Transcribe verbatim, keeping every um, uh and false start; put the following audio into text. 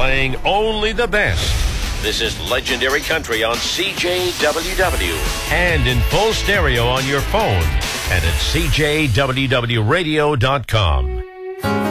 playing only the best. This is Legendary Country on C J W W. And in full stereo on your phone and at C J W W radio dot com.